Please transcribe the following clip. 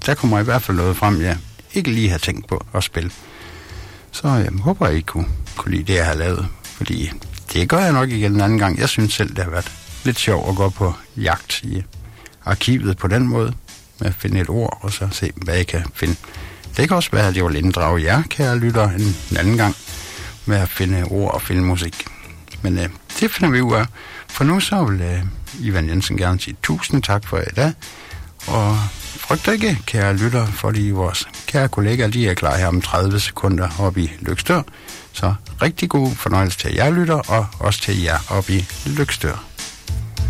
der kommer i hvert fald noget frem, jeg ikke lige har tænkt på at spille. Så jeg håber, I kunne lide det, jeg har lavet. Fordi det gør jeg nok igen en anden gang. Jeg synes selv, det har været lidt sjovt at gå på jagt i arkivet på den måde. Med at finde et ord, og så se, hvad jeg kan finde. Det kan også være, at jeg vil inddrage jer, kære lytter, en anden gang. Med at finde ord og finde musik. Men det finder vi ud af. For nu så vil Ivan Jensen gerne sige 1000 tak for i dag. Og frygt ikke, kære lytter, fordi vores kære kollegaer, de er klar her om 30 sekunder oppe i Løgstør. Så rigtig god fornøjelse til jer lytter, og også til jer oppe i Løgstør.